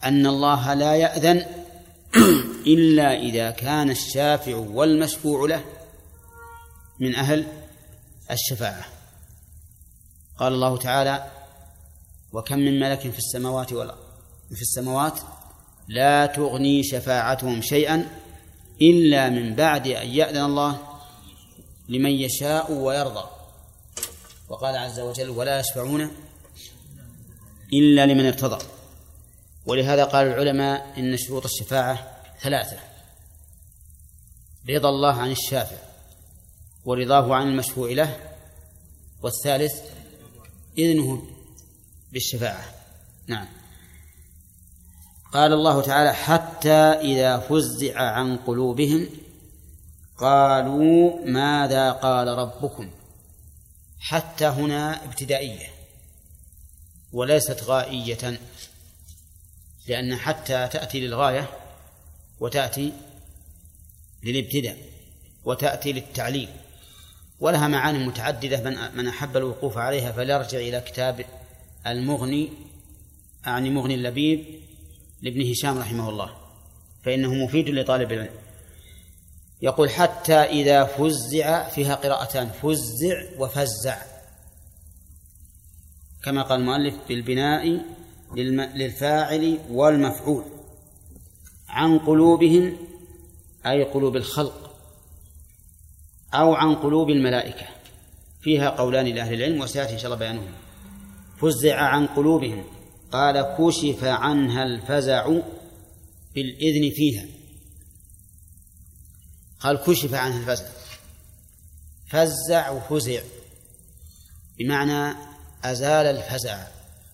أن الله لا يأذن إلا إذا كان الشافع والمشفوع له من أهل الشفاعة. قال الله تعالى: وكم من ملك في السماوات لا تغني شفاعتهم شيئا إلا من بعد أن يأذن الله لمن يشاء ويرضى. وقال عز وجل: ولا يشفعون إلا لمن ارتضى. ولهذا قال العلماء إن شروط الشفاعة 3: رضا الله عن الشافع، ورضاه عن المشفوع له، والثالث إذنه بالشفاعة. نعم. قال الله تعالى: حتى إذا فزع عن قلوبهم قالوا ماذا قال ربكم. حتى هنا ابتدائية وليست غائية، لأن حتى تأتي للغاية وتأتي للابتداء وتأتي للتعليل، ولها معاني متعددة. من أحب الوقوف عليها فليرجع إلى كتاب المغني، أعني مغني اللبيب لابن هشام رحمه الله، فإنه مفيد لطالب العلم. يقول: حتى إذا فزع، فيها قراءتان: فزع وفزع، كما قال المؤلف بالبناء للفاعل والمفعول. عن قلوبهم أي قلوب الخلق، أو عن قلوب الملائكة، فيها قولان لأهل العلم وسيأتي إن شاء الله بيانهم. فزع عن قلوبهم، قال: كشف عنها الفزع بالإذن فيها. قال: كشف عنها الفزع، فزع وفزع بمعنى أزال الفزع،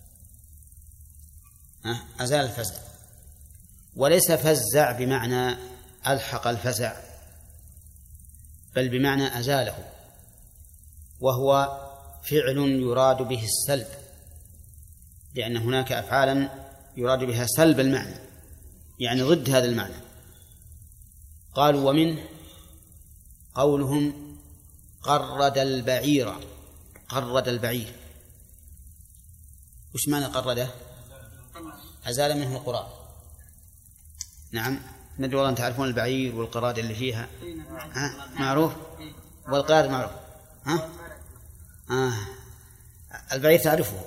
أزال الفزع، وليس فزع بمعنى ألحق الفزع، بل بمعنى أزاله، وهو فعل يراد به السلب، لأن هناك أفعالا يراد بها سلب المعنى، يعني ضد هذا المعنى. قالوا: ومنه قولهم قرد البعير. قرد البعير، وش معنى قرده؟ أزال منه القراد. نعم، ندري والله أن تعرفون البعير والقراد اللي فيها. معروف، والقراد معروف. البعير تعرفه.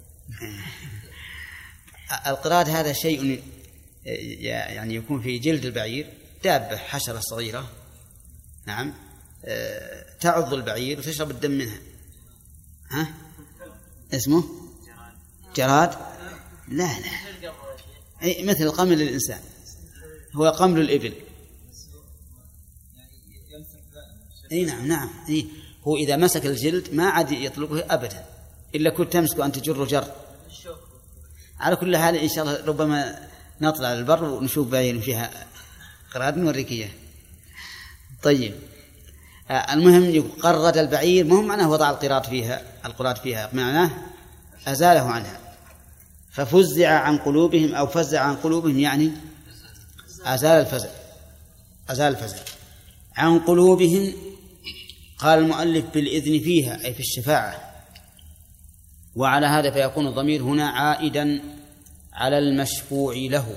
القراد هذا شيء يعني يكون في جلد البعير، دابة حشرة صغيرة، نعم، تعض البعير وتشرب الدم منها. اسمه جراد؟ لا، أي مثل قمل الإنسان، هو قمل الإبل. أي نعم. هو إذا مسك الجلد ما عاد يطلقه أبدا، إلا كنت تمسك أن تجر جر. على كل حال إن شاء الله ربما نطلع للبر ونشوف بعير فيها قراد نوريك إياه. طيب، المهم يقرد البعير، مهم معناه وضع القراد فيها، معناه أزاله عنها. ففزع عن قلوبهم أو فزع عن قلوبهم يعني أزال الفزع عن قلوبهم. قال المؤلف: بالإذن فيها، أي في الشفاعة. وعلى هذا فيكون الضمير هنا عائدا على المشفوع له،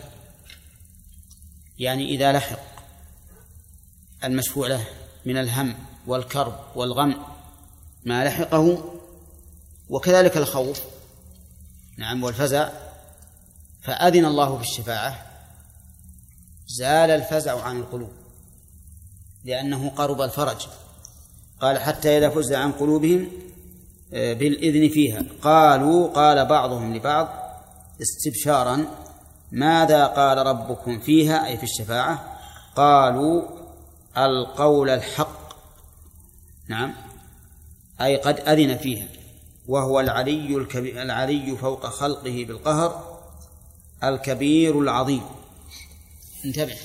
يعني إذا لحق المشفوع له من الهم والكرب والغم ما لحقه، وكذلك الخوف، نعم، والفزع، فأذن الله في الشفاعة، زال الفزع عن القلوب لأنه قرب الفرج. قال: حتى إذا فزع عن قلوبهم بالإذن فيها قال بعضهم لبعض استبشارا: ماذا قال ربكم فيها، أي في الشفاعة؟ قالوا: القول الحق، نعم، أي قد أذن فيها، وهو العلي فوق خلقه بالقهر، الكبير العظيم. انتبه،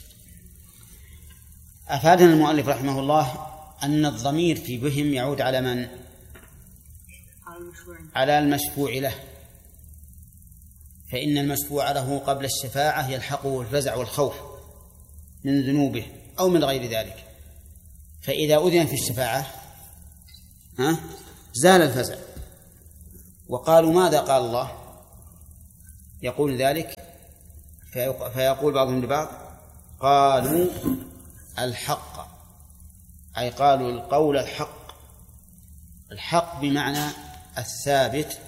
أفادنا المؤلف رحمه الله أن الضمير في بهم يعود على من؟ على المشفوع له، فإن المشفوع له قبل الشفاعة يلحقه الفزع والخوف من ذنوبه أو من غير ذلك، فإذا أذن في الشفاعة زال الفزع. وقالوا: ماذا قال الله؟ يقول ذلك فيقول بعضهم لبعض قالوا الحق، أي قالوا القول الحق. الحق بمعنى الثابت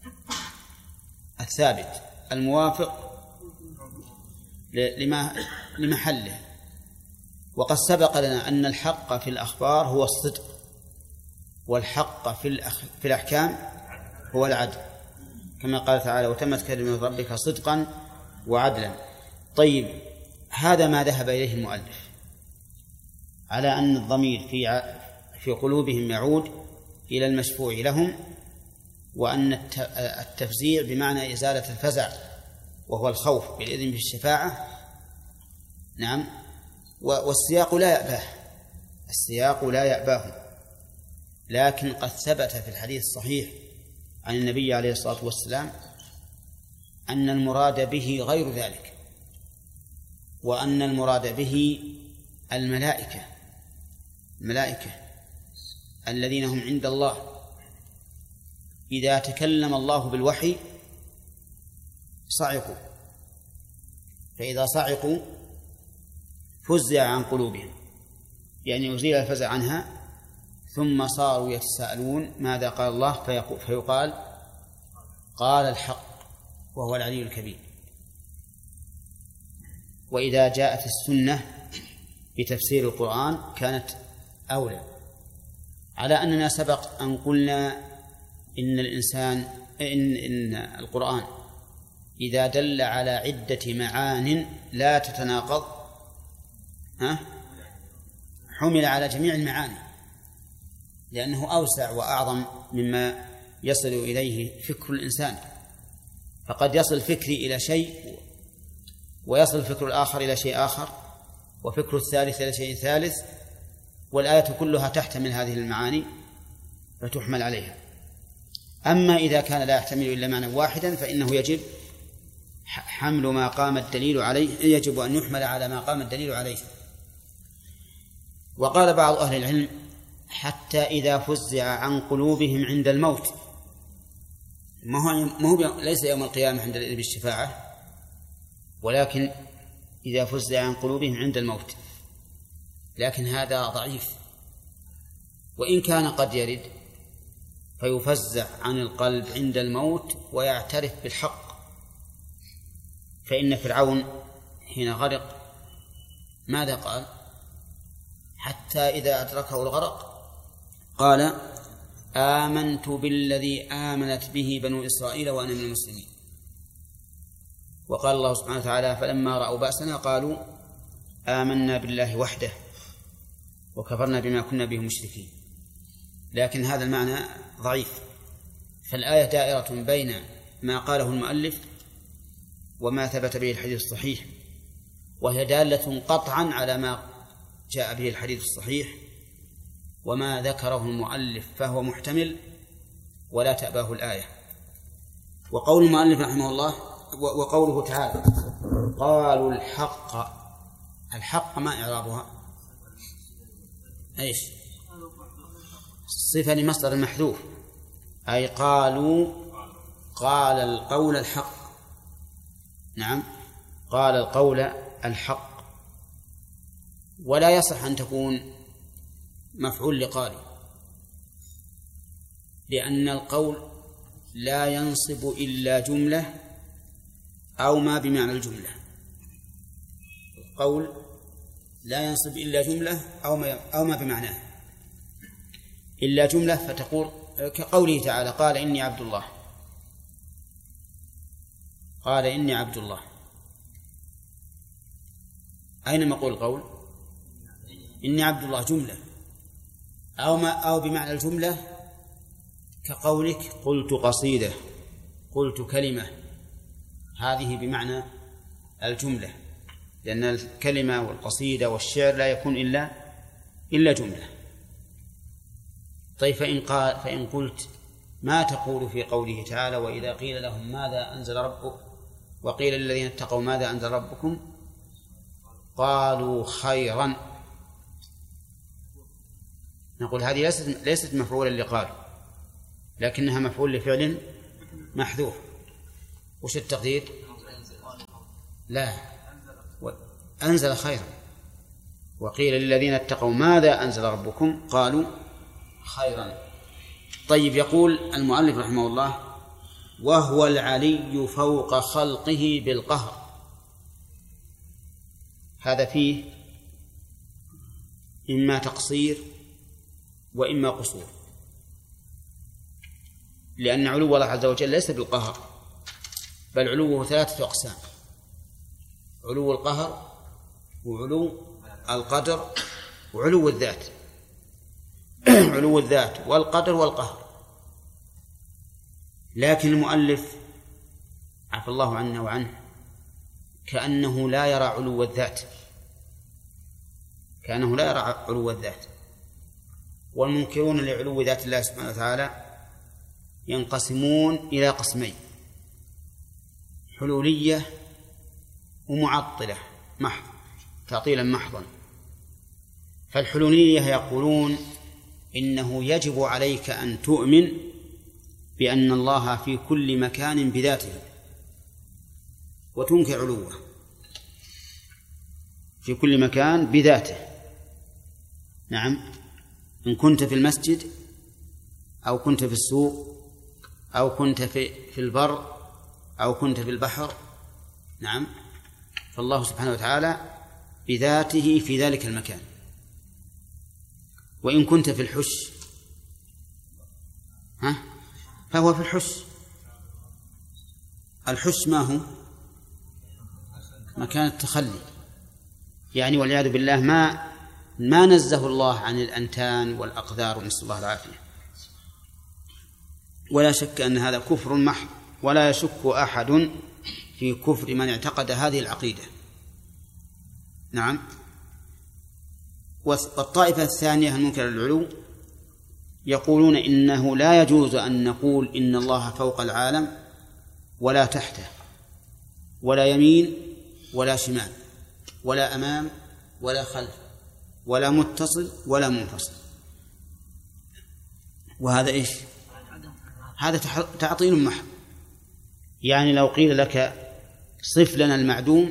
الموافق لمحله. وقد سبق لنا أن الحق في الأخبار هو الصدق، والحق في الأحكام هو العدل، كما قال تعالى وتمت كلمة ربك صدقا وعدلا. طيب، هذا ما ذهب إليه المؤلف على أن الضمير في قلوبهم يعود إلى المشفوع لهم، وأن التفزيع بمعنى إزالة الفزع وهو الخوف بالإذن بالشفاعة. نعم. والسياق لا يأباه، لكن قد ثبت في الحديث الصحيح عن النبي عليه الصلاة والسلام أن المراد به غير ذلك، وأن المراد به الملائكة الذين هم عند الله. إذا تكلم الله بالوحي صعقوا، فإذا صعقوا فزع عن قلوبهم، يعني أزيل الفزع عنها، ثم صاروا يتساءلون ماذا قال الله، فيقال قال الحق وهو العلي الكبير. وإذا جاءت السنة بتفسير القرآن كانت أولى، على أننا سبق أن قلنا إن القرآن إذا دل على عدة معان لا تتناقض حمل على جميع المعاني، لأنه أوسع وأعظم مما يصل إليه فكر الإنسان. فقد يصل فكري إلى شيء، ويصل الفكر الآخر إلى شيء آخر، وفكر الثالث إلى شيء ثالث، والآية كلها تحتمل هذه المعاني فتحمل عليها. أما إذا كان لا يحتمل إلا معنى واحدا فإنه يجب حمل ما قام الدليل عليه، يجب أن يحمل على ما قام الدليل عليه. وقال بعض أهل العلم حتى إذا فزع عن قلوبهم عند الموت، ما هو ليس يوم القيامة عند الإذن بالشفاعة، ولكن إذا فزع عن قلوبهم عند الموت، لكن هذا ضعيف، وإن كان قد يرد فيفزع عن القلب عند الموت ويعترف بالحق. فإن فرعون حين غرق ماذا قال؟ حتى إذا أدركه الغرق قال آمنت بالذي آمنت به بنو إسرائيل وأنا من المسلمين. وقال الله سبحانه وتعالى فلما رأوا بأسنا قالوا آمنا بالله وحده وكفرنا بما كنا به مشركين. لكن هذا المعنى ضعيف، فالآية دائرة بين ما قاله المؤلف وما ثبت به الحديث الصحيح، وهي دالة قطعا على ما جاء به الحديث الصحيح، وما ذكره المؤلف فهو محتمل ولا تأباه الآية. وقول المؤلف رحمه الله وقوله تعالى قالوا الحق ما إعرابها؟ ايش؟ صفة لمصدر محذوف، أي قالوا قال القول الحق. نعم، قال القول الحق، ولا يصح أن تكون مفعول لقالوا، لأن القول لا ينصب إلا جملة أو ما بمعنى الجملة. القول لا ينصب إلا جملة أو ما بمعناه، إلا جملة فتقول كقوله تعالى قال إني عبد الله، قال إني عبد الله، أين مقول القول؟ إني عبد الله جملة، أو بمعنى الجملة كقولك قلت قصيدة، قلت كلمة، هذه بمعنى الجملة، لأن الكلمة والقصيدة والشعر لا يكون إلا جملة. طيب فإن قلت ما تقول في قوله تعالى وإذا قيل لهم ماذا أنزل ربك وقيل للذين اتقوا ماذا أنزل ربكم قالوا خيرا، نقول هذه ليست مفعولا لقال، لكنها مفعول لفعل محذوف. وش التقدير؟ لا، أنزل خيرا. وقيل للذين اتقوا ماذا أنزل ربكم قالوا خيرا. طيب، يقول المؤلف رحمه الله: وهو العلي فوق خلقه بالقهر. هذا فيه إما تقصير وإما قصور، لأن علو الله عز وجل ليس بالقهر، بل علوه 3 أقسام: علو القهر، وعلو القدر، وعلو الذات. علو الذات والقدر والقهر. لكن المؤلف عفى الله عنا وعنه كأنه لا يرى علو الذات، كأنه لا يرى علو الذات. والمنكرون لعلو ذات الله سبحانه وتعالى ينقسمون إلى قسمين: حلولية ومعطلة محض، تعطيلا محضا. فالحلولية يقولون إنه يجب عليك أن تؤمن بأن الله في كل مكان بذاته، وتنكر علوه في كل مكان بذاته. نعم، إن كنت في المسجد أو كنت في السوق أو كنت في البر أو كنت في البحر، نعم، فالله سبحانه وتعالى بذاته في ذلك المكان. وإن كنت في الحش فهو في الحش. الحش ما هو؟ مكان التخلي، يعني والعياذ بالله ما نزه الله عن الأنتان والأقذار، ونسأل الله العافية. ولا شك أن هذا كفر محض، ولا يشك أحد في كفر من اعتقد هذه العقيدة. نعم. والطائفة الثانية المنكر للعلو يقولون إنه لا يجوز أن نقول إن الله فوق العالم ولا تحته، ولا يمين ولا شمال، ولا أمام ولا خلف، ولا متصل ولا منفصل. وهذا إيش؟ هذا تعطيل محض. يعني لو قيل لك صف لنا المعدوم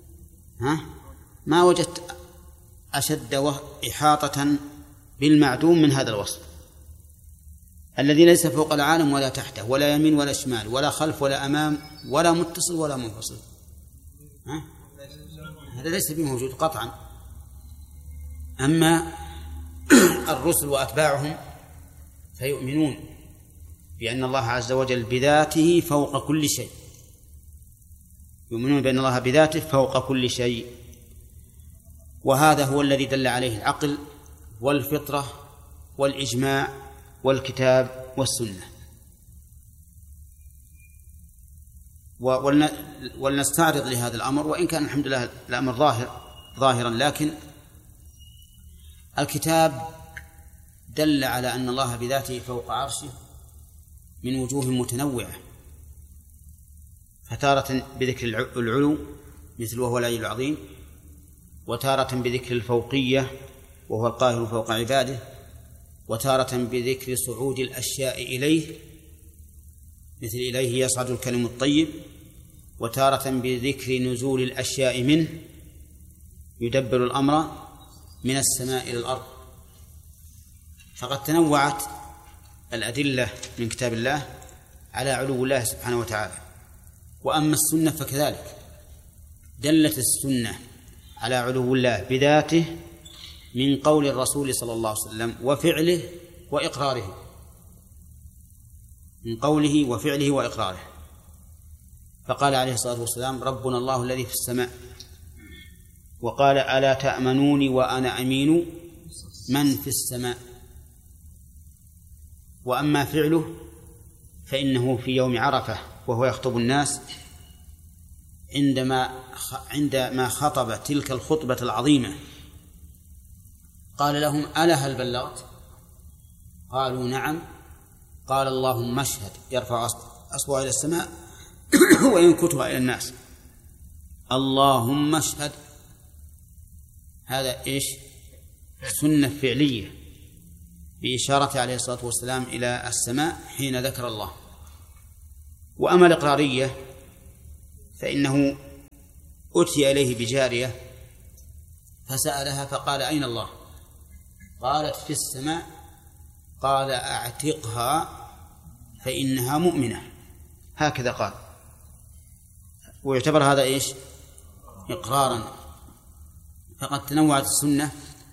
ما وجدت أشد إحاطة بالمعدوم من هذا الوصف الذي ليس فوق العالم ولا تحته، ولا يمين ولا شمال، ولا خلف ولا أمام، ولا متصل ولا منفصل. هذا ليس بموجود قطعا. أما الرسل وأتباعهم فيؤمنون بأن الله عز وجل بذاته فوق كل شيء، يؤمنون بأن الله بذاته فوق كل شيء. وهذا هو الذي دل عليه العقل والفطرة والإجماع والكتاب والسنة. ولنستعرض لهذا الأمر، وإن كان الحمد لله الأمر ظاهرا، لكن الكتاب دل على أن الله بذاته فوق عرشه من وجوه متنوعة، فتارة بذكر العلو مثل وهو العلي العظيم، وتارة بذكر الفوقية وهو القاهر فوق عباده، وتارة بذكر صعود الأشياء إليه مثل إليه يصعد الكلم الطيب، وتارة بذكر نزول الأشياء منه يدبر الأمر من السماء إلى الأرض. فقد تنوعت الأدلة من كتاب الله على علو الله سبحانه وتعالى. وأما السنة فكذلك، دلت السنة على علو الله بذاته من قول الرسول صلى الله عليه وسلم وفعله وإقراره، من قوله وفعله وإقراره. فقال عليه الصلاة والسلام ربنا الله الذي في السماء، وقال ألا تأمنوني وأنا أمين من في السماء. وأما فعله فإنه في يوم عرفة وهو يخطب الناس عندما خطب تلك الخطبة العظيمة قال لهم ألا هل بلغت؟ قالوا نعم. قال اللهم اشهد، يرفع أصبعه إلى السماء وينكتها إلى الناس، اللهم اشهد. هذا إيش؟ سنة فعلية بإشارة عليه الصلاة والسلام إلى السماء حين ذكر الله. وأما الإقرارية فإنه أتي إليه بجارية فسألها فقال أين الله؟ قالت في السماء. قال أعتقها فإنها مؤمنة، هكذا قال. ويعتبر هذا إيش؟ إقرارا. فقد تنوعت السنة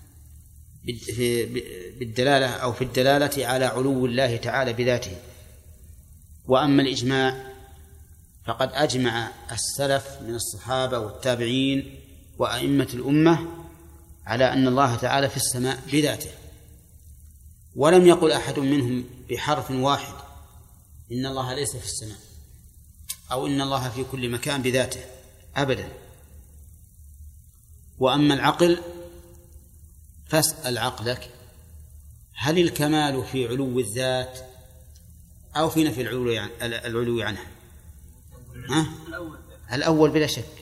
بالدلالة أو في الدلالة على علو الله تعالى بذاته. وأما الإجماع فقد أجمع السلف من الصحابة والتابعين وأئمة الأمة على أن الله تعالى في السماء بذاته، ولم يقل أحد منهم بحرف واحد إن الله ليس في السماء أو إن الله في كل مكان بذاته أبدا. وأما العقل فاسأل عقلك هل الكمال في علو الذات أو في نفي العلو عنها؟ الأول بلا شك.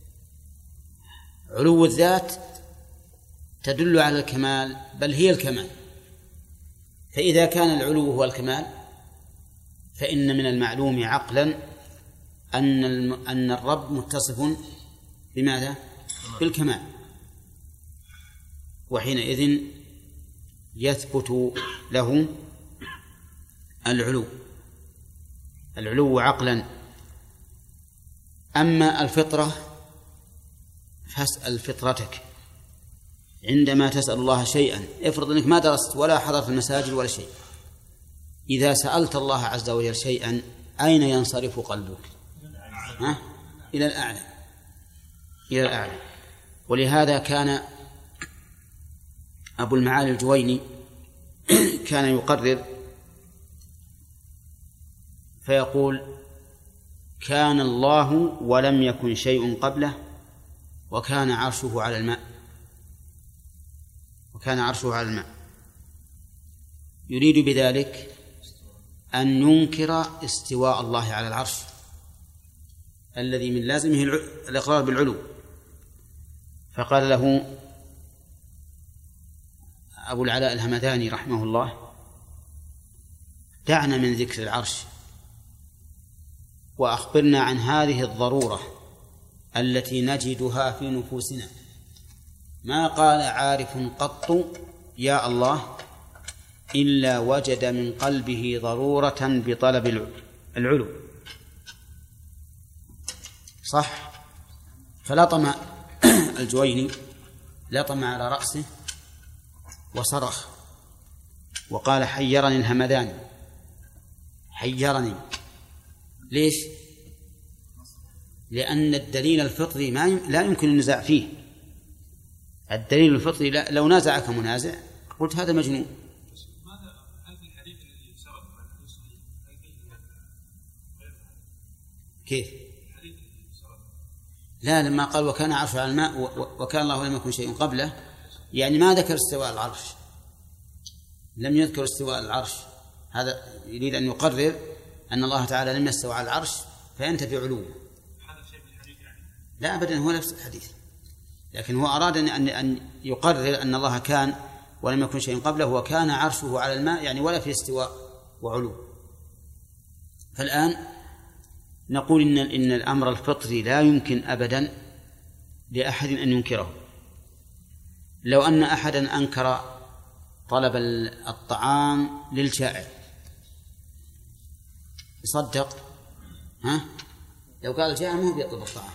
علو الذات تدل على الكمال، بل هي الكمال. فإذا كان العلو هو الكمال فإن من المعلوم عقلا أن الرب متصف بماذا؟ بالكمال، وحينئذ يثبت له العلو عقلا. أما الفطرة فاسأل فطرتك عندما تسأل الله شيئا. افرض أنك ما درست ولا حضرت المساجد ولا شيء، إذا سألت الله عز وجل شيئا أين ينصرف قلبك؟ إلى الأعلى، إلى الأعلى. ولهذا كان أبو المعالي الجويني كان يقرر فيقول: كان الله ولم يكن شيء قبله وكان عرشه على الماء، وكان عرشه على الماء. يريد بذلك أن ينكر استواء الله على العرش الذي من لازمه الإقرار بالعلو. فقال له أبو العلاء الهمداني رحمه الله: دعنا من ذكر العرش وأخبرنا عن هذه الضرورة التي نجدها في نفوسنا. ما قال عارف قط يا الله إلا وجد من قلبه ضرورة بطلب العلو. صح؟ فلطم الجويني لطم على رأسه وصرخ وقال: حيرني الهمداني، حيرني. ليش؟ لأن الدليل الفطري لا يمكن النزاع فيه. الدليل الفطري لو نازعك منازع قلت هذا مجنون. كيف؟ لا، لما قال وكان عرشه على الماء وكان الله لم يكن شيء قبله، يعني ما ذكر استواء العرش، لم يذكر استواء العرش. هذا يريد أن يقرر أن الله تعالى لم يستوى على العرش فينتفي علوه. لا أبدا، هو نفس الحديث، لكن هو أراد أن يقرر أن الله كان ولم يكن شيء قبله وكان عرشه على الماء، يعني ولا في استواء وعلو. فالآن نقول إن الأمر الفطري لا يمكن أبدا لأحد أن ينكره. لو أن أحدا أنكر طلب الطعام للجائع يصدق؟ لو قال الجائع ما هو بيطلب الطعام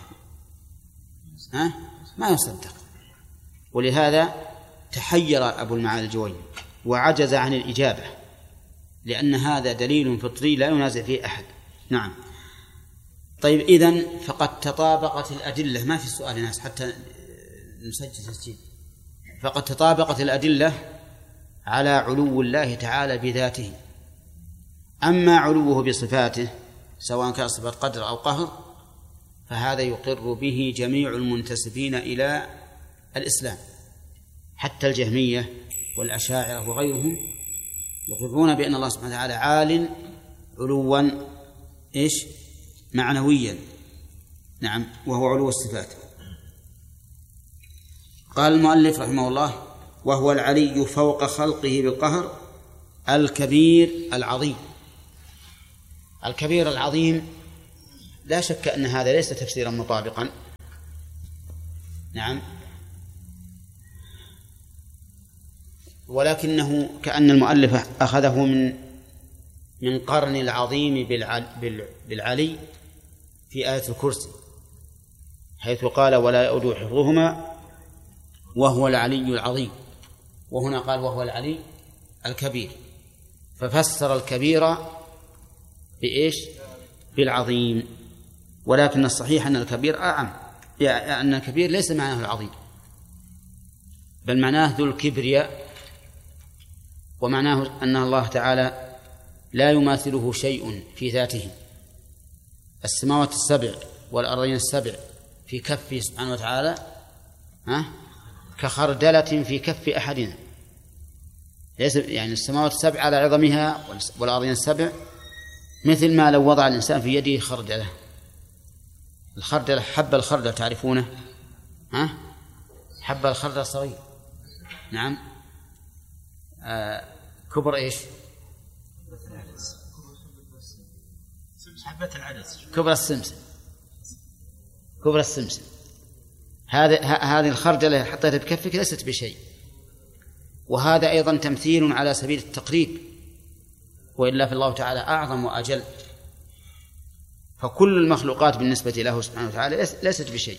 ما يصدق. ولهذا تحير أبو المعالي الجويني وعجز عن الإجابة، لأن هذا دليل فطري لا ينازع فيه أحد. نعم. طيب، إذن فقد تطابقت الأدلة، ما في سؤال ناس حتى نسجل تسجيل. فقد تطابقت الأدلة على علو الله تعالى بذاته. أما علوه بصفاته سواء كان صفة قدر أو قهر فهذا يقر به جميع المنتسبين إلى الإسلام، حتى الجهمية والأشاعرة وغيرهم يقرون بأن الله سبحانه وتعالى عال علوا معنويا. نعم، وهو علو الصفات. قال المؤلف رحمه الله: وهو العلي فوق خلقه بالقهر الكبير العظيم. الكبير العظيم لا شك أن هذا ليس تفسيرا مطابقا، نعم. ولكنه كأن المؤلف أخذه من قرن العظيم بالعلي في آية الكرسي، حيث قال ولا يؤود حفظهما وهو العلي العظيم، وهنا قال وهو العلي الكبير، ففسر الكبير بإيش؟ بالعظيم. ولكن الصحيح أن الكبير أعم، يعني أن الكبير ليس معناه العظيم، بل معناه ذو الكبرياء، ومعناه أن الله تعالى لا يماثله شيء في ذاته. السماوات السبع والأرضين السبع في كفه سبحانه وتعالى كخردلة في كف أحدنا، ليس يعني السماوات السبع على عظمها والأرضين السبع مثل ما لو وضع الإنسان في يده خردلة. الخردلة حب الخردل تعرفونه؟ حب الخردل صغير، نعم. كبر إيش؟ حبة العدس، كبر السمسم، كبر السمسم. هذه الخردلة حطيتها بكفك ليست بشيء. وهذا أيضا تمثيل على سبيل التقريب، وإلا فالله تعالى أعظم وأجل، فكل المخلوقات بالنسبة له سبحانه وتعالى ليست بشيء.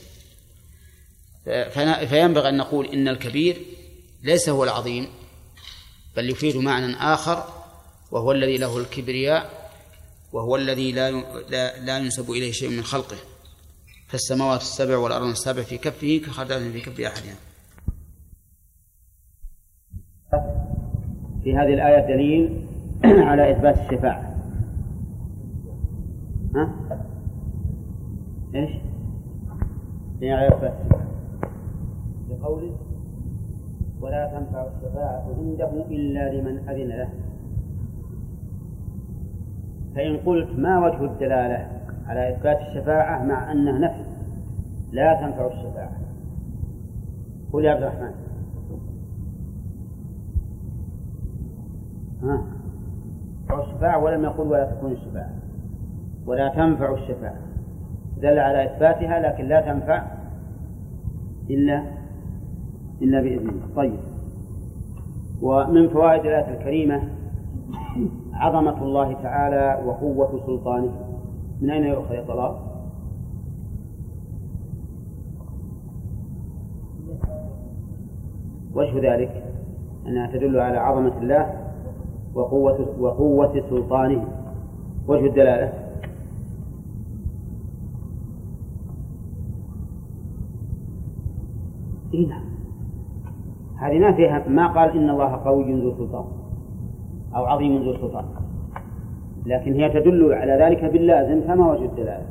فينبغي أن نقول إن الكبير ليس هو العظيم، بل يفيد معنى آخر، وهو الذي له الكبرياء، وهو الذي لا ينسب إليه شيء من خلقه. فالسماوات السبع والأرض السبع في كفه كخردلة في كف أحدهم. في هذه الآية دليل على إثبات الشفاعة. إيش؟ على إثبات الشفاعة بقوله ولا تنفع الشفاعة عنده إلا لمن أذن له. فإن قلت ما وجه الدلالة على إثبات الشفاعة مع أنه نفي لا تنفع الشفاعة؟ قل يا عبد الرحمن. الشفاعة ولم يقل ولا تكون الشفاعة، ولا تنفع الشفاعة دل على إثباتها، لكن لا تنفع إلا بإذنه. طيب. ومن فوائد الآية الكريمة عظمة الله تعالى وقوة سلطانه. من أين يؤخذ يا طلال؟ وجه ذلك أنها تدل على عظمة الله وقوة سلطانه. وجه الدلالة هذه ما فيها، ما قال إن الله قوي ذو سلطان أو عظيم ذو سلطان، لكن هي تدل على ذلك باللازم. فما وجه الدلالة؟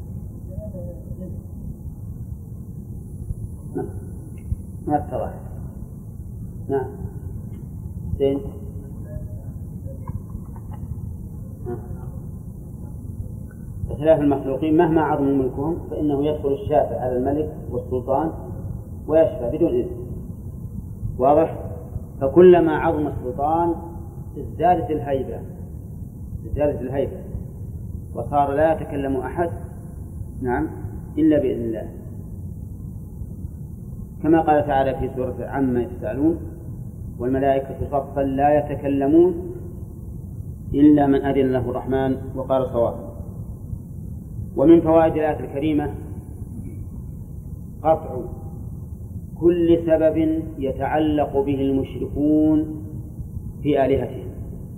ما اتضح. نعم زين. بخلاف المخلوقين مهما عظم ملكهم فإنه يدخل الشافع على الملك والسلطان ويشفى بدون إذن. واضح؟ فكلما عظم السلطان ازدادت الهيبة وصار لا يتكلم أحد نعم إلا بإذن الله، كما قال تعالى في سورة عما يتساءلون والملائكة صفا لا يتكلمون إلا من أذن له الرحمن وقال صواب. ومن فوائد الآية الكريمة قطع كل سبب يتعلق به المشركون في آلهتهم.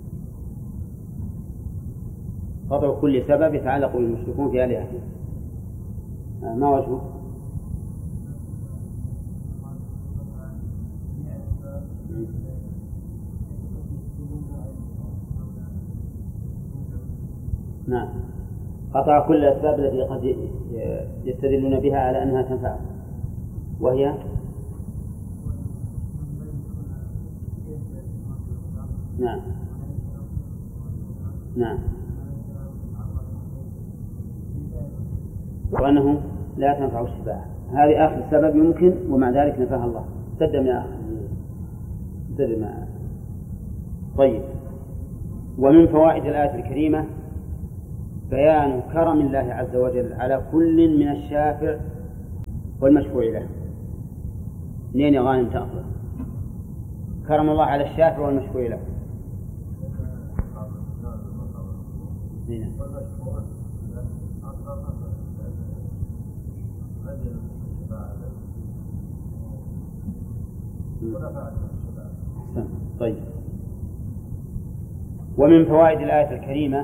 قطع كل سبب يتعلق به المشركون في آلهتهم. ما وجهه؟ نعم، قطع كل الأسباب التي قد يستدلون بها على أنها تنفع، وهي نعم وأنه لا تنفع الشفاعة. هذه آخر سبب يمكن، ومع ذلك نفاها الله. تقدم يا أخي تقدم. طيب. ومن فوائد الآية الكريمة بيان كرم الله عز وجل على كل من الشافع والمشفوع له. منين يا غانم تأخذ؟ كرم الله على الشافع والمشكور له. طيب. ومن فوائد الآية الكريمة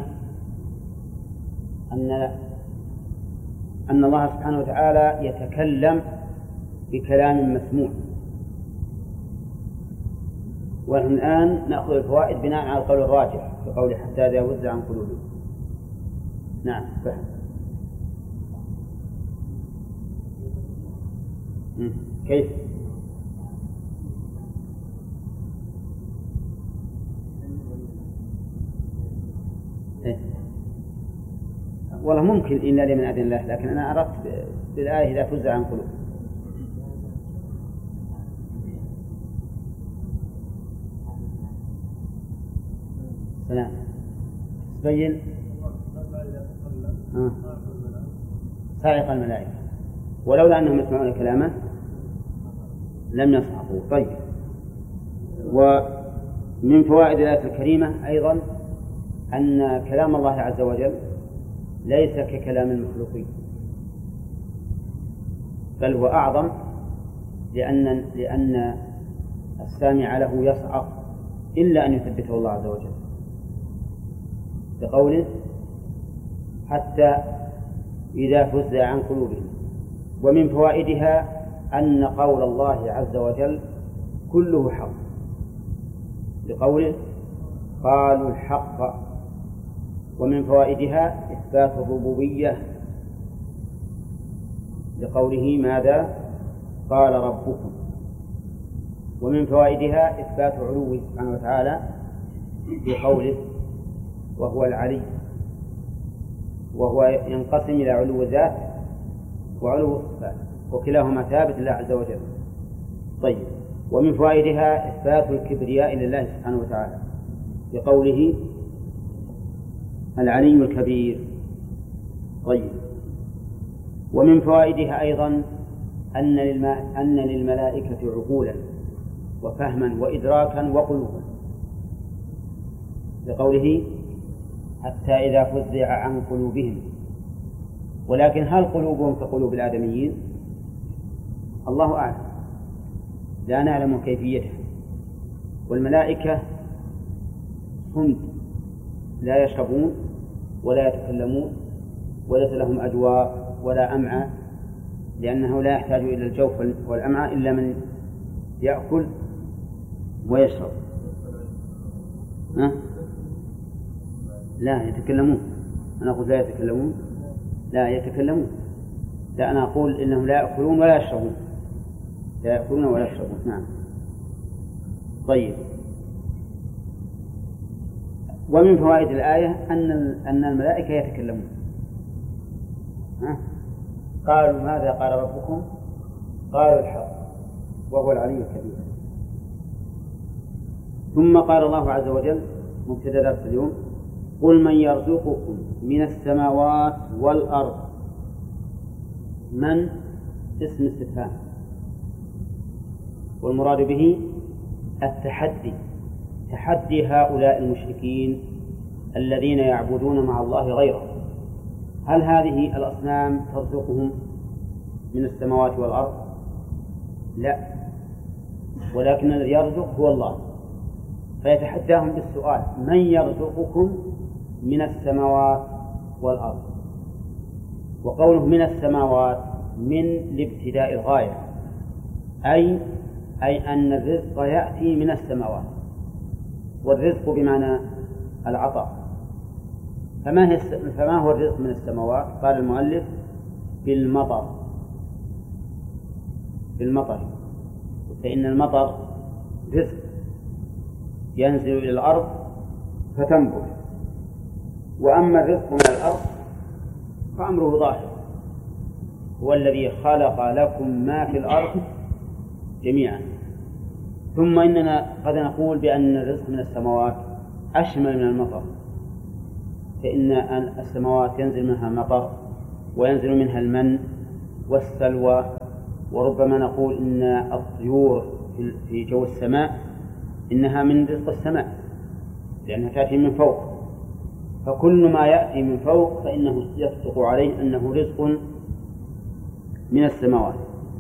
أن الله سبحانه وتعالى يتكلم بكلام مسموع. ونحن الآن نأخذ الفوائد بناء على القول الراجح في قوله حتى إذا وزع عن قلوبهم. نعم فهم. كيف؟ والله ممكن إلا لمن أذن الله، لكن أنا أردت بالآية إذا فزع عن قلوب. سلام تبين صاعق الملائكة، ولولا أنهم يسمعون كلامه لم يصعقوا. طيب. ومن فوائد الآية الكريمة أيضا أن كلام الله عز وجل ليس ككلام المخلوقين، بل هو أعظم، لأن السامع له يصعق إلا أن يثبته الله عز وجل بقوله حتى إذا فزع عن قلوبهم. ومن فوائدها أن قول الله عز وجل كله حق، بقوله قالوا الحق. ومن فوائدها إثبات الربوبية لقوله ماذا قال ربكم. ومن فوائدها إثبات علوه سبحانه وتعالى في قوله وهو العلي، وهو ينقسم إلى علو ذات وعلو صفات، وكلاهما ثابت لله عز وجل. طيب. ومن فوائدها إثبات الكبرياء لله سبحانه وتعالى بقوله العلي الكبير. طيب. ومن فوائدها أيضا أن للملائكة عقولا وفهما وإدراكا وقلوبا بقوله حتى إذا فزع عن قلوبهم. ولكن هل قلوبهم كقلوب الآدميين؟ الله أعلم، لا نعلم كيفيته. والملائكة صمت لا يشربون ولا يتكلمون وليس لهم أجواء ولا أمعاء، لأنه لا يحتاج إلى الجوف والأمعاء إلا من يأكل ويشرب. لا يتكلمون. أنا أقول لا يتكلمون، لا يتكلمون، لا أنا أقول إنهم لا يأكلون ولا يشربون، لا يأكلون ولا يشربون. نعم. طيب. ومن فوائد الآية أن الملائكة يتكلمون. قالوا ماذا قال ربكم؟ قالوا الحق وهو العلي الكبير. ثم قال الله عز وجل مبتدأ درس اليوم قل من يرزقكم من السماوات والأرض. من اسم استفهام، والمراد به التحدي، تحدي هؤلاء المشركين الذين يعبدون مع الله غيره. هل هذه الأصنام ترزقهم من السماوات والأرض؟ لا، ولكن الذي يرزق هو الله. فيتحداهم بالسؤال من يرزقكم من السماوات والأرض. وقوله من السماوات من لابتداء الغاية، أي أن الرزق يأتي من السماوات، والرزق بمعنى العطاء. فما هو الرزق من السماوات؟ قال المؤلف بالمطر، فإن المطر رزق ينزل إلى الأرض فتنبت. وأما الرزق من الأرض فأمره ظاهر، هو الذي خلق لكم ما في الأرض جميعا. ثم إننا قد نقول بأن الرزق من السماوات أشمل من المطر، فإن السماوات ينزل منها المطر وينزل منها المن والسلوى وربما نقول إن الطيور في جو السماء إنها من رزق السماء لأنها تأتي من فوق، فكل ما يأتي من فوق فإنه يصدق عليه أنه رزق من السماوات.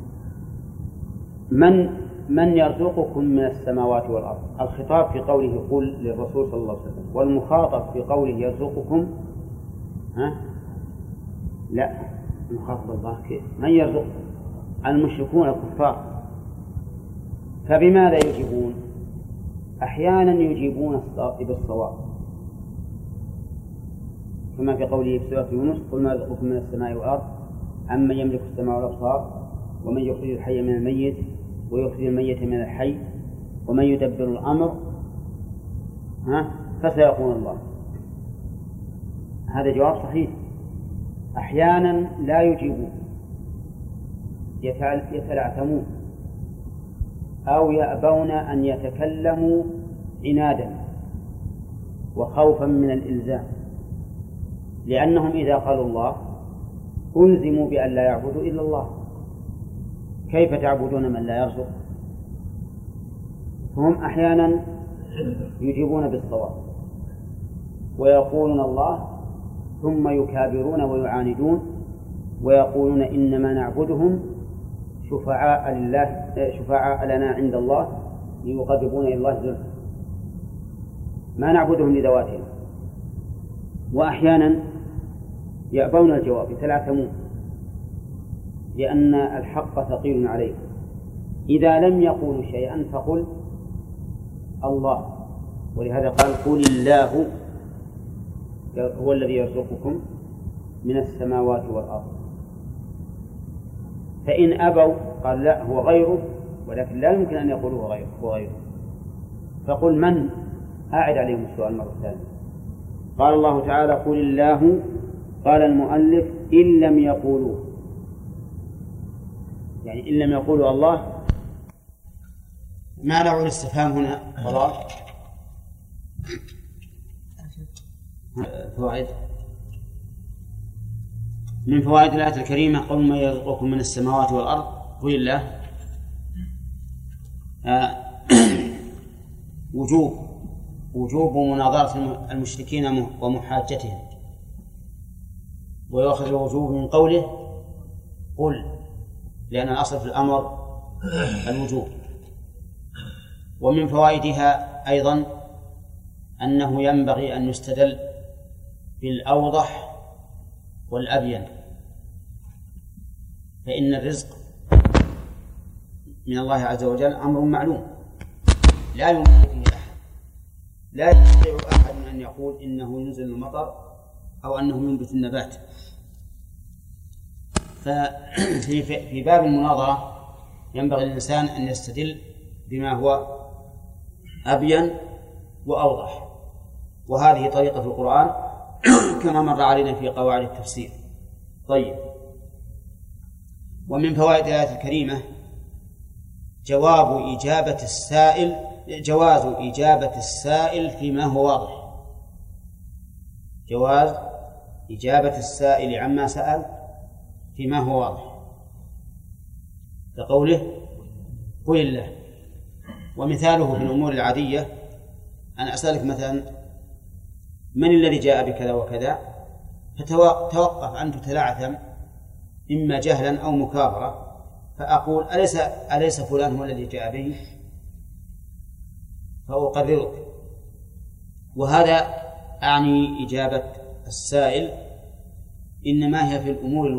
من يرزقكم من السماوات والأرض؟ الخطاب في قوله قل للرسول صلى الله عليه وسلم، والمخاطب في قوله يرزقكم لا مخاطب الله كيف؟ من يرزقكم؟ المشركون الكفار. فبماذا يجيبون؟ أحيانا يجيبون بالصواب كما في قوله في سورة يونس قل ما يرزقكم من السماء والأرض عمن يملك السماء والأبصار ومن يخرج الحي من الميت ويخرج الميت من الحي ومن يدبر الأمر فسيقول الله. هذا جواب صحيح. أحيانا لا يجيبون، يتلعثمون أو يأبون أن يتكلموا عنادا وخوفا من الإلزام، لأنهم إذا قالوا الله ألزموا بأن لا يعبدوا إلا الله، كيف تعبدون من لا يرزق؟ فهم أحيانا يجيبون بالصواب ويقولون الله ثم يكابرون ويعاندون ويقولون إنما نعبدهم شفعاء لنا عند الله ليقربون إلى الله زلفى، ما نعبدهم لذواتهم. وأحيانا يأبون الجواب، يتلعثمون لأن الحق ثقيل عليه. إذا لم يقولوا شيئا فقل الله، ولهذا قال قل الله هو الذي يرزقكم من السماوات والأرض. فإن أبوا قال لا هو غيره، ولكن لا يمكن أن يقولوا هو غيره، فقل من؟ أعد عليهم السؤال مرة ثانية. قال الله تعالى قل الله، قال المؤلف إن لم يقولوا، يعني إن لم يقولوا الله. ما نوع الاستفهام هنا؟ فوائد من فوائد الآية الكريمة قل ما يرزقكم من السماوات والأرض قل الله. وجوب مناظرة المشركين ومحاجتهم، ويؤخذ الوجوب من قوله قل، لأن الأصل في الأمر الوجوب. ومن فوائدها أيضا أنه ينبغي أن يستدل بالأوضح والأبين، فإن الرزق من الله عز وجل أمر معلوم لا يمكن فيه أحد، لا يستطيع أحد أن يقول إنه ينزل المطر أو أنه ينبت النبات. ففي باب المناظرة ينبغي الإنسان أن يستدل بما هو أبين وأوضح، وهذه طريقة في القرآن كما مر علينا في قواعد التفسير. طيب، ومن فوائد الآية الكريمة جواز إجابة السائل فيما هو واضح، جواز إجابة السائل عما سأل فيما هو واضح، كقوله قل الله. ومثاله في الأمور العادية أن أسألك مثلا من الذي جاء بكذا وكذا، فتوقف أن تتلعثم إما جهلا أو مكابرة، فأقول أليس فلان هو الذي جاء به، فأقررك. وهذا أعني إجابة السائل إنما هي في الأمور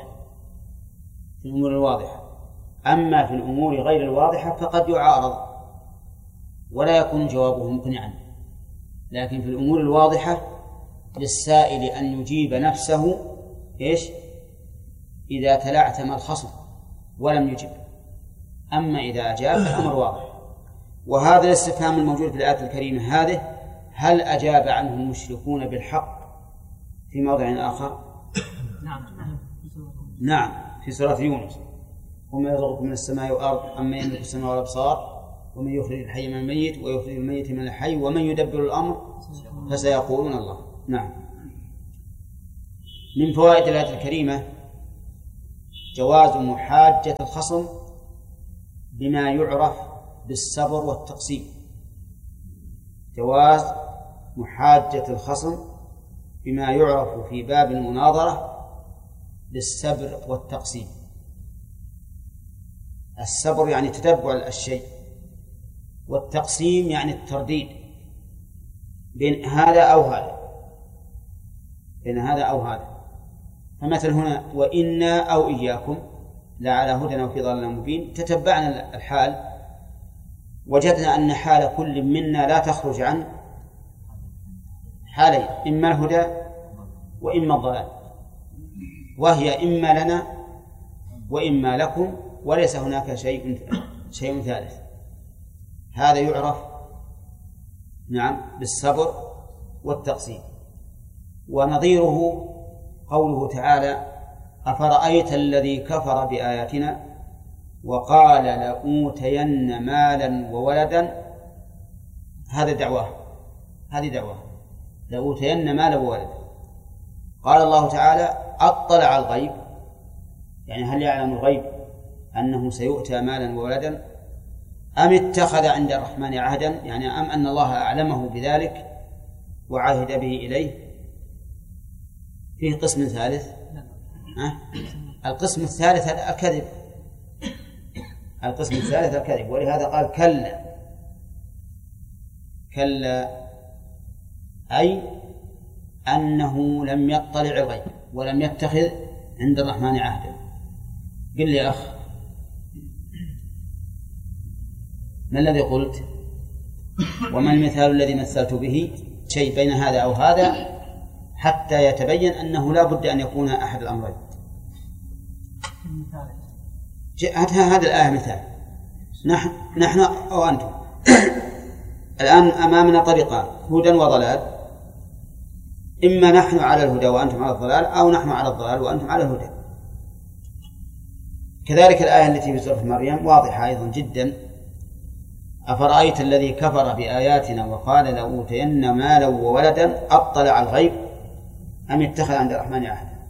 الواضحة، أما في الأمور غير الواضحة فقد يعارض ولا يكون جوابه مقنعا. لكن في الأمور الواضحة للسائل أن يجيب نفسه إذا تلعثم الخصم ولم يجب، أما إذا أجاب الأمر واضح. وهذا الاستفهام الموجود في الآية الكريمة هذه هل أجاب عنه المشركون بالحق في موضع آخر؟ نعم، في سورة يونس وما يرزقكم من السماء والأرض أما يملك السماء والأبصار ومن يخرج الحي من الميت ويخرج الميت من الحي ومن يدبر الأمر فسيقولون الله. نعم. من فوائد الآية الكريمة جواز محاجة الخصم بما يعرف بالصبر والتقسيم. جواز محاجة الخصم بما يعرف في باب المناظرة بالصبر والتقسيم. الصبر يعني تتبع الشيء، والتقسيم يعني الترديد بين هذا أو هذا، بين هذا أو هذا. فمثل هنا وإنا أو إياكم لعلى هدى أو في ضلال مبين، تتبعنا الحال وجدنا أن حال كل منا لا تخرج عن حالين، إما الهدى وإما الضلال، وهي إما لنا وإما لكم، وليس هناك شيء ثالث. هذا يعرف بالصبر والتقسيم. ونظيره قوله تعالى أفرأيت الذي كفر بآياتنا وقال لأوتين مالا وولدا. هذا دعواه، هذه دعواه، لأوتين مالا وولدا. قال الله تعالى أطلع الغيب، يعني هل يعلم الغيب أنه سيؤتى مالا وولدا، أم اتخذ عند الرحمن عهدا، يعني أم أن الله أعلمه بذلك وعهد به إليه. فيه قسم ثالث، القسم الثالث الكذب، القسم الثالث الكذب. ولهذا قال كلا، كلا أي أنه لم يطلع الغيب ولم يتخذ عند الرحمن عهدا. قل لي أخ، ما الذي قلت؟ وما المثال الذي مثلت به؟ شيء بين هذا أو هذا حتى يتبين أنه لا بد أن يكون أحد الأمرين. هذه الآية مثال. نحن أو أنتم الآن أمامنا طريقان، هدى وضلال، إما نحن على الهدى وأنتم على الضلال، أو نحن على الضلال وأنتم على الهدى. كذلك الآية التي في سورة مريم واضحة أيضا جدا، أفرأيت الذي كفر بآياتنا وقال لأوتين مالا وولدا أطلع الغيب أم اتخذ عند الرحمن عهدا.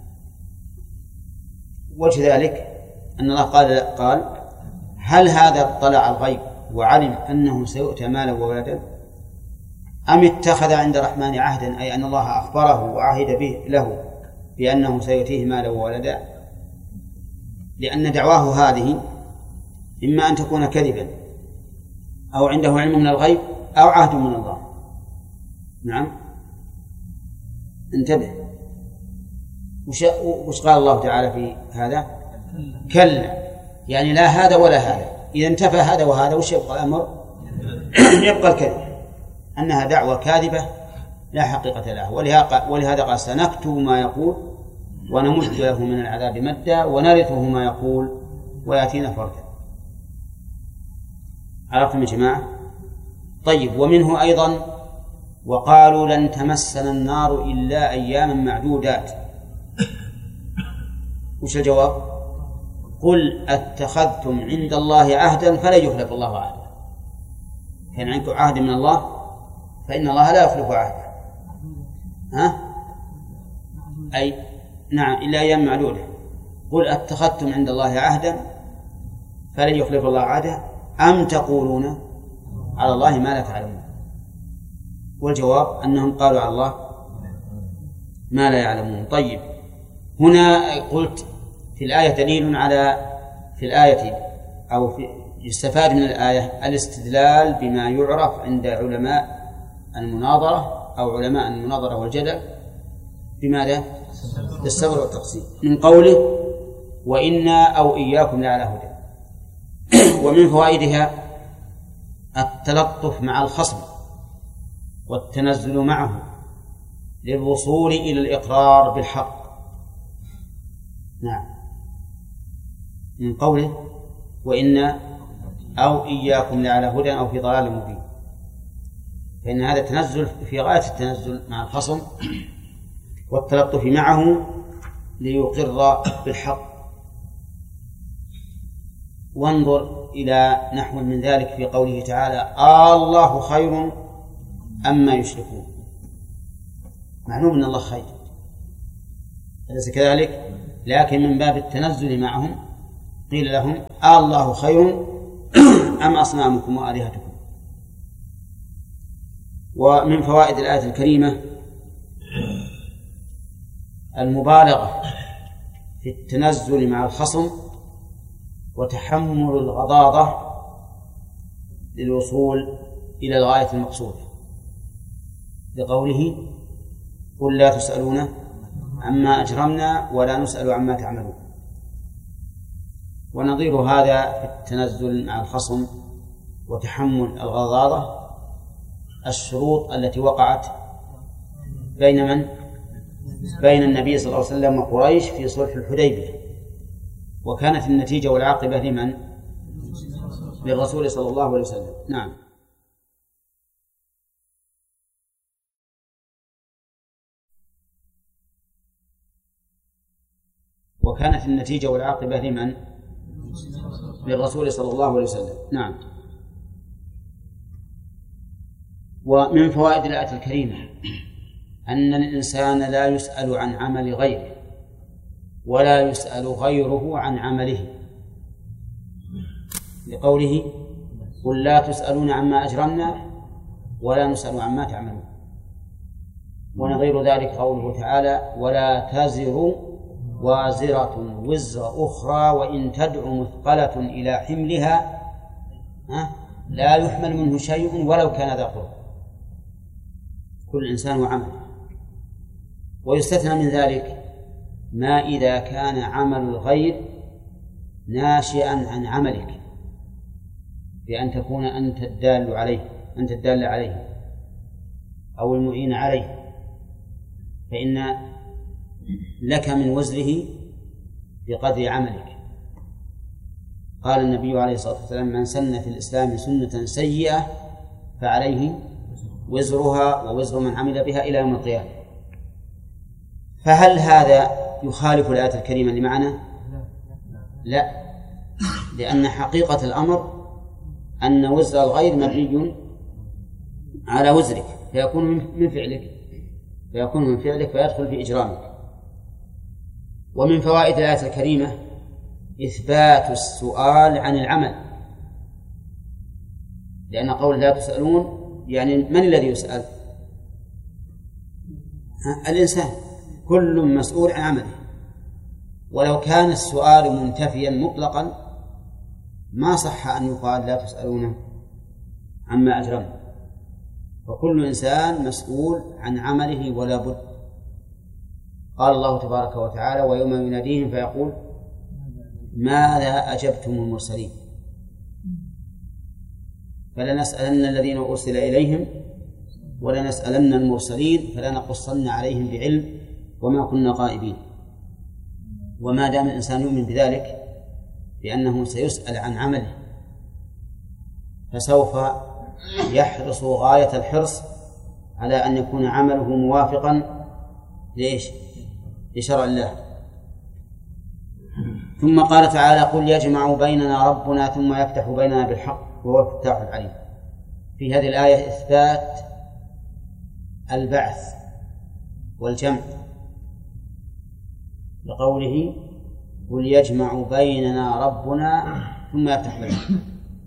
وجه ذلك أن الله قال هل هذا اطلع الغيب وعلم أنه سيؤتى مالا وولدا، أم اتخذ عند الرحمن عهدا، أي أن الله أخبره وعهد به له بأنه سيؤتيه مالا وولدا. لأن دعواه هذه إما أن تكون كذبا أو عنده علم من الغيب أو عهد من الله. نعم، انتبه. وش قال الله تعالى في هذا؟ كلا، يعني لا هذا ولا هذا. إذا انتفى هذا وهذا وش يبقى الأمر؟ يبقى الكذب، أنها دعوة كاذبة لا حقيقة لها. ولهذا قال سنكتب ما يقول ونمد له من العذاب مدا ونرثه ما يقول ويأتينا فردا. عرفتم يا جماعة؟ طيب، ومنه أيضا وقالوا لن تمسنا النار إلا أياما معدودات. وش الجواب؟ قل أتخذتم عند الله عهدا فلن يخلف الله عهدا. كان عندكم عهد من الله فإن الله لا يخلف عهده. أي نعم، إلا أيام معدودة. قل أتخذتم عند الله عهدا فلن يخلف الله عهده أم تقولون على الله ما لا تعلمون. والجواب أنهم قالوا على الله ما لا يعلمون. طيب، هنا قلت في الآية دليل على في الآية أو يستفاد من الآية الاستدلال بما يعرف عند علماء المناظرة أو علماء المناظرة والجدل بماذا؟ بالصبر والتقسيم، من قوله وإنا أو إياكم لعلى هدى. ومن فوائدها التلطف مع الخصم والتنزل معه للوصول إلى الإقرار بالحق. نعم، من قوله وإنا أو إياكم لعلى هدى أو في ضلال مبين، فإن هذا تنزل في غاية التنزل مع الخصم والتلطف معه ليقر بالحق. وانظر إلى نحو من ذلك في قوله تعالى الله خير أما يشركون. معلوم أن الله خير، أليس كذلك؟ لكن من باب التنزل معهم قيل لهم الله خير أم أصنامكم وآلهتكم. ومن فوائد الآية الكريمة المبالغة في التنزل مع الخصم وتحمل الغضاضة للوصول إلى الغاية المقصودة، لقوله قل لا تسألون عما أجرمنا ولا نسأل عما تعملون. ونظير هذا في التنزل مع الخصم وتحمل الغضاضة الشروط التي وقعت بين من؟ بين النبي صلى الله عليه وسلم وقريش في صلح الحديبية، وكانت النتيجة والعاقبة لمن؟ للرسول صلى الله عليه وسلم. نعم. وكانت النتيجة والعاقبة لمن؟ للرسول صلى الله عليه وسلم. نعم. ومن فوائد الآية الكريمة أن الإنسان لا يسأل عن عمل غيره ولا يسأل غيره عن عمله، لقوله قل لا تسألون عما أجرمنا ولا نسأل عما تعملون. ونظير ذلك قوله تعالى ولا تزر وازرة وزر أخرى وإن تدع مثقلة إلى حملها لا يحمل منه شيء ولو كان ذا قرب. كل إنسان وعمله. ويستثنى من ذلك ما إذا كان عمل الغير ناشئا عن عملك، بأن تكون أنت الدال عليه أو المعين عليه، فإن لك من وزره بقدر عملك. قال النبي عليه الصلاة والسلام من سن في الإسلام سنة سيئة فعليه وزرها ووزر من عمل بها إلى يوم القيامة. فهل هذا يخالف الآية الكريمة اللي معنا؟ لا، لأن حقيقة الأمر أن وزر الغير مبني على وزرك فيكون من فعلك فيدخل في إجرامك. ومن فوائد الآية الكريمة إثبات السؤال عن العمل، لأن قول لا تسألون يعني من الذي يسأل؟ الإنسان، كل مسؤول عن عمله. ولو كان السؤال منتفيا مطلقا ما صح أن يقال لا تسألون عما أجرمنا، فكل إنسان مسؤول عن عمله ولا بد. قال الله تبارك وتعالى ويوم يناديهم فيقول ماذا أجبتم المرسلين فلنسألن الذين أرسل إليهم ولنسألن المرسلين فلنقصن عليهم بعلم وما كنا غائبين. وما دام الإنسان يؤمن بذلك بأنه سيسأل عن عمله فسوف يحرص غاية الحرص على أن يكون عمله موافقا لشرع الله. ثم قال تعالى قل يجمع بيننا ربنا ثم يفتح بيننا بالحق وهو الفتاح العليم. في هذه الآية إثبات البعث والجمع لقوله قل يجمع بيننا ربنا ثم يفتح بيننا.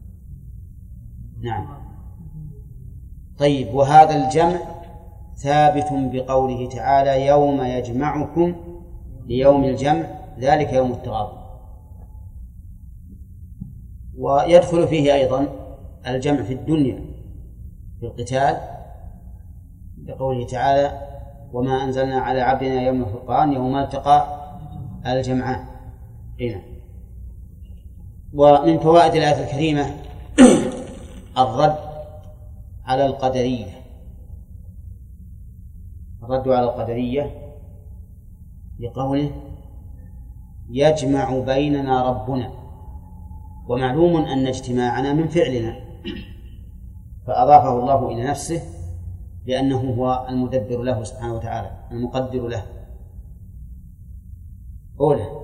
نعم. طيب، وهذا الجمع ثابت بقوله تعالى يوم يجمعكم ليوم الجمع ذلك يوم التغابن. ويدخل فيه أيضا الجمع في الدنيا في القتال بقوله تعالى وما أنزلنا على عبدنا يوم الفرقان يوم التقى الجمعان. هنا. ومن فوائد الآية الكريمة الرد على القدرية، الرد على القدرية بقوله يجمع بيننا ربنا، ومعلوم أن اجتماعنا من فعلنا، فأضافه الله إلى نفسه لأنه هو المدبر له سبحانه وتعالى المقدر له. أولى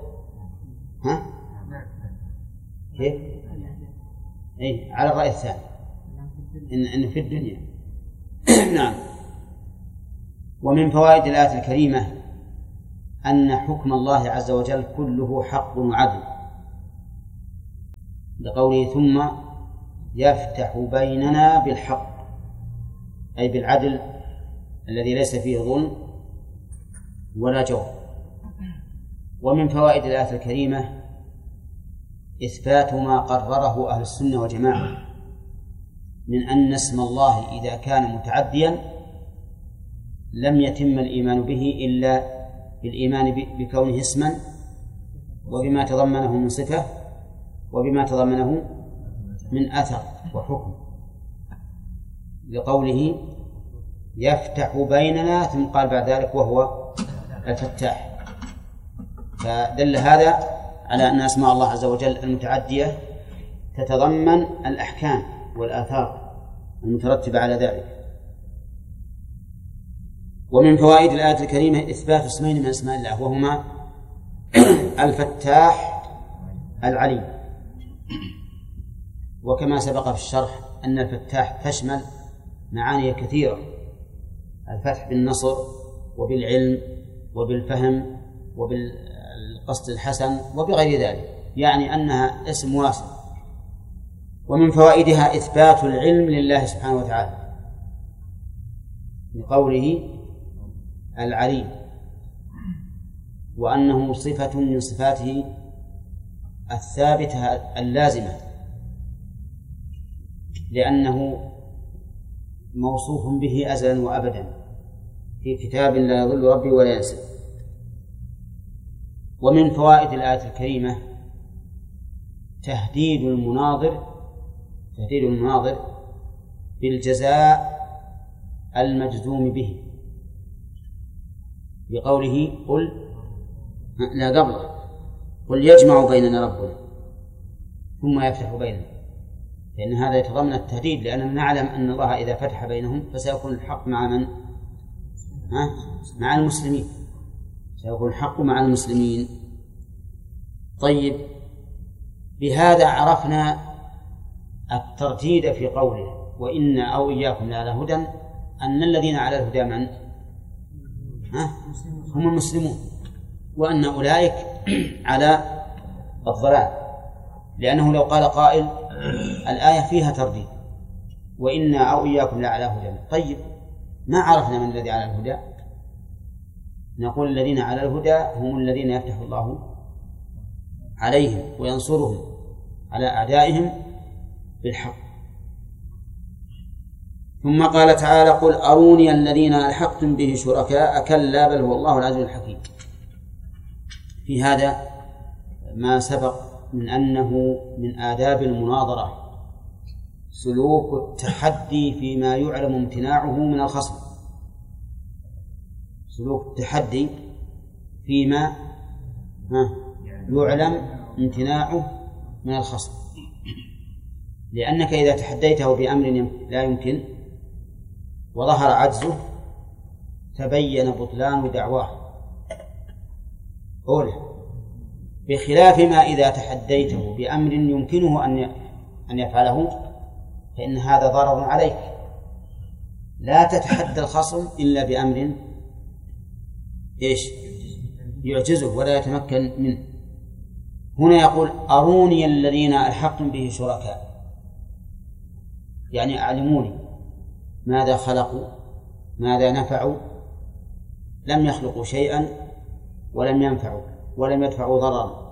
كيف؟ على الرأي الثاني إن في الدنيا. نعم. ومن فوائد الآية الكريمة أن حكم الله عز وجل كله حق وعدل، لقوله ثم يفتح بيننا بالحق، أي بالعدل الذي ليس فيه ظلم ولا جور. ومن فوائد الآية الكريمة إثبات ما قرره أهل السنة والجماعة من أن اسم الله إذا كان متعديا لم يتم الإيمان به إلا بالإيمان بكونه اسما وبما تضمنه من صفة وبما تضمنه من أثر وحكم، لقوله يفتح بيننا، ثم قال بعد ذلك وهو الفتاح. فدل هذا على أن أسماء الله عز وجل المتعدية تتضمن الأحكام والآثار المترتبة على ذلك. ومن فوائد الآية الكريمة إثبات اسمين من أسماء الله، وهما الفتاح العليم. وكما سبق في الشرح أن الفتاح تشمل معاني كثيرة: الفتح بالنصر وبالعلم وبالفهم وبالقصد الحسن وبغير ذلك، يعني أنها اسم واسع. ومن فوائدها إثبات العلم لله سبحانه وتعالى بقوله العليم، وأنه صفة من صفاته الثابتة اللازمة، لأنه موصوف به أزلا وأبدا في كتاب لا يضل ربي ولا ينسى. ومن فوائد الآية الكريمة تهديد المناظر بالجزاء المجزوم به، بقوله قل يجمع بيننا ربنا ثم يفتح بيننا، لأن هذا يتضمن التهديد، لأننا نعلم أن الله إذا فتح بينهم فسيكون الحق مع من؟ مع المسلمين، سيكون الحق مع المسلمين. طيب، بهذا عرفنا الترديد في قوله وإنا أو إياكم لعلى هدى، أن الذين على الهدى من؟ هم المسلمون، وأن أولئك على الضلال، لأنه لو قال قائل الآية فيها ترديد وإنا أو إياكم لعلى هدى، طيب ما عرفنا من الذي على الهدى؟ نقول الذين على الهدى هم الذين يفتح الله عليهم وينصرهم على أعدائهم بالحق. ثم قال تعالى قل أروني الذين ألحقتم به شركاء كلا بل هو الله العزيز الحكيم. في هذا ما سبق من أنه من آداب المناظرة سلوك التحدي فيما يعلم امتناعه من الخصم، سلوك التحدي فيما يعلم امتناعه من الخصم، لأنك إذا تحديته بأمر لا يمكن وظهر عجزه تبين بطلان دعواه بخلاف ما إذا تحديته بأمر يمكنه أن يفعله فإن هذا ضرر عليك. لا تتحدى الخصم إلا بأمر يعجزه ولا يتمكن منه. هنا يقول أروني الذين ألحقتم به شركاء، يعني أعلموني ماذا خلقوا ماذا نفعوا، لم يخلقوا شيئا ولم ينفعوا ولم يدفعوا ضررا،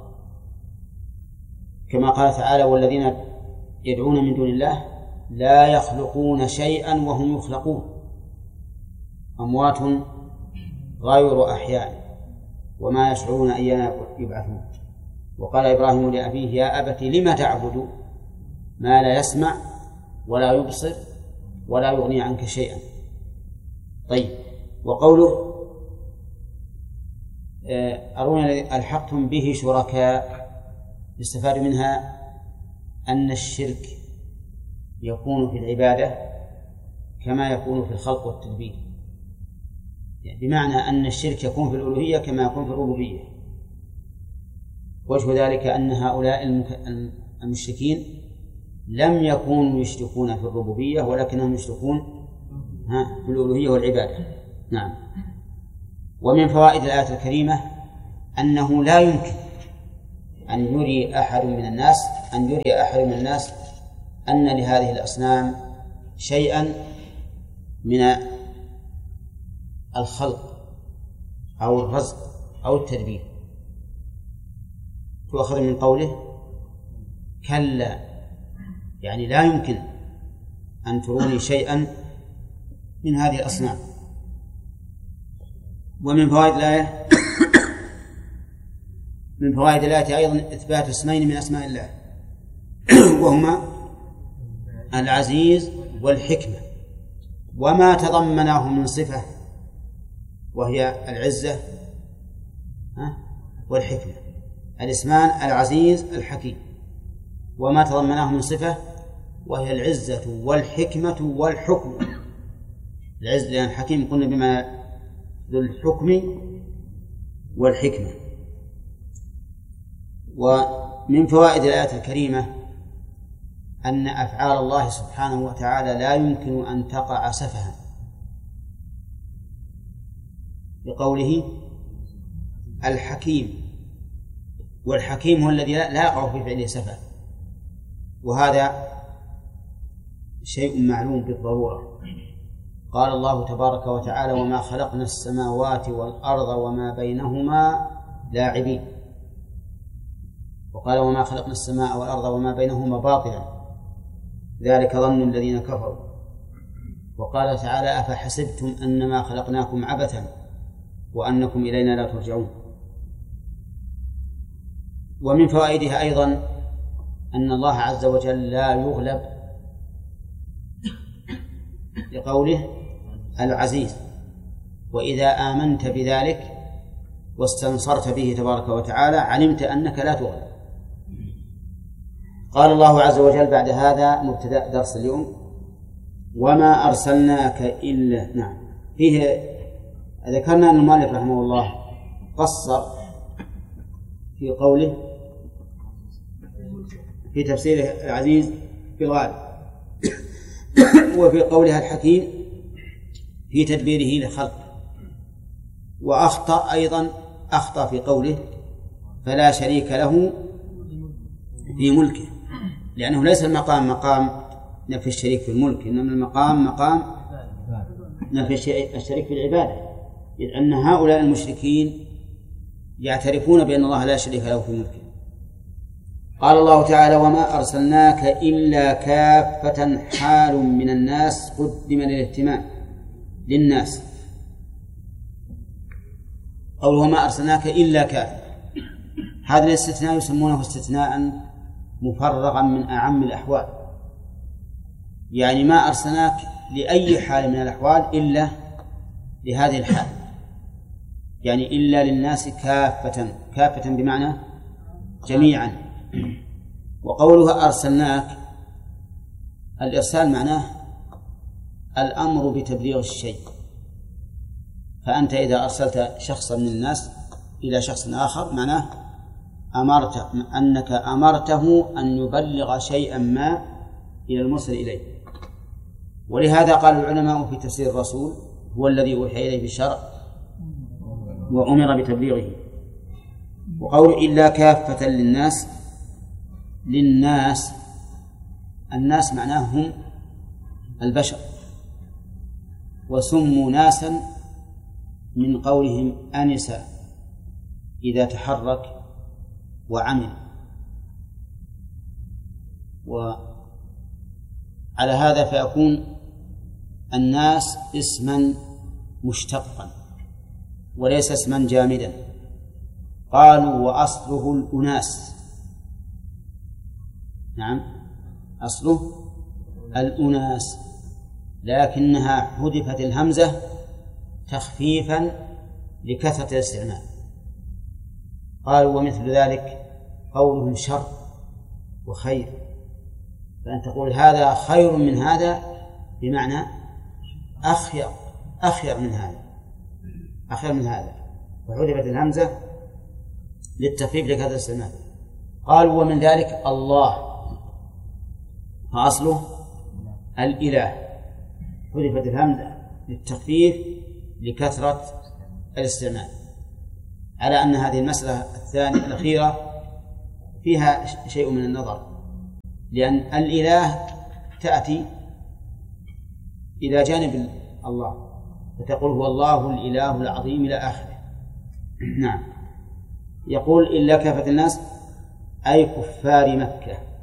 كما قال تعالى والذين يدعون من دون الله لا يخلقون شيئا وهم يخلقون أموات غير أحياء وما يشعرون أيان يبعثون. وقال إبراهيم لأبيه يا أبت لم تعبد ما لا يسمع ولا يبصر ولا يغني عنك شيئا. طيب، وقوله أروني ألحقتم به شركاء يستفاد منها أن الشرك يكون في العبادة كما يكون في الخلق والتدبير، يعني بمعنى أن الشرك يكون في الألوهية كما يكون في الربوبية. وجه ذلك أن هؤلاء المشركين لم يكونوا يشركون في الربوبية ولكنهم يشركون في الألوهية والعبادة. نعم. ومن فوائد الآية الكريمة أنه لا يمكن أن يري أحد من الناس أن لهذه الأصنام شيئا من الخلق أو الرزق أو التدبير، تؤخذ من قوله كلا، يعني لا يمكن أن تروني شيئا من هذه الأصنام. ومن فوائد الآية أيضا إثبات اسمين من أسماء الله وهما العزيز والحكمة، وما تضمناه من صفة وهي العزة والحكمة، الاسمان العزيز الحكيم، وما تضمناه من صفة وهي العزة والحكمة والحكم. العزة لأن الحكيم قلنا بما ذو الحكم والحكمة. ومن فوائد الآية الكريمة أن أفعال الله سبحانه وتعالى لا يمكن أن تقع سفها، بقوله الحكيم، والحكيم هو الذي لا يقع في فعله سفه، وهذا شيء معلوم بالضرورة. قال الله تبارك وتعالى وما خلقنا السماوات والأرض وما بينهما لاعبين، وقال وما خلقنا السماء والأرض وما بينهما باطلا ذلك ظن الذين كفروا، وقال تعالى أفحسبتم أنما خلقناكم عبثا وأنكم إلينا لا ترجعون. ومن فوائدها أيضا أن الله عز وجل لا يغلب، لقوله العزيز، وإذا آمنت بذلك واستنصرت به تبارك وتعالى علمت أنك لا تغلب. قال الله عز وجل بعد هذا مبتدأ درس اليوم وما أرسلناك إلا فيه ذكرنا أن المؤلف رحمه الله قصر في قوله في تفسيره العزيز في الغالب وفي قولها الحكيم في تدبيره لخلقه، وأخطأ أيضا في قوله فلا شريك له في ملكه، لأنه ليس المقام مقام نفي الشريك في الملك، إنما المقام مقام نفي الشريك في العبادة، لأن هؤلاء المشركين يعترفون بأن الله لا شريك له في ملكه. قال الله تعالى وما أرسلناك إلا كافة، حال من الناس قدم للاهتمام للناس. قوله وما أرسلناك إلا كافة، هذا الاستثناء يسمونه استثناء مفرغا من أعم الأحوال، يعني ما أرسلناك لأي حال من الأحوال إلا لهذه الحال، يعني إلا للناس كافة بمعنى جميعا. وقولها أرسلناك الإرسال معناه الأمر بتبليغ الشيء، فأنت إذا أرسلت شخصا من الناس إلى شخص آخر معناه أنك أمرته أن يبلغ شيئا ما إلى المرسل إليه. ولهذا قال العلماء في تفسير الرسول هو الذي أوحي إليه بالشرع وأمر بتبليغه. وقول إلا كافة للناس الناس معناه هم البشر، وسموا ناسا من قولهم أنس إذا تحرك وعمل. وعلى هذا فيكون الناس اسما مشتقا وليس اسما جامدا. قالوا وأصله الأناس، أصله الأناس، لكنها حذفت الهمزة تخفيفا لكثرة الاستعمال. قالوا ومثل ذلك قولهم شر وخير، فأن تقول هذا خير من هذا بمعنى أخير من هذا، وحذفت الهمزة للتخفيف لكثرة الاستعمال. قالوا ومن ذلك الله، فأصله الإله، حذفت الهمزة للتخفيف لكثرة الاستعمال. على أن هذه المسألة الثانية الأخيرة فيها شيء من النظر، لأن الإله تأتي إلى جانب الله فتقول هو الله الإله العظيم إلى آخره. نعم. يقول إلا كافة الناس أي كفار مكة.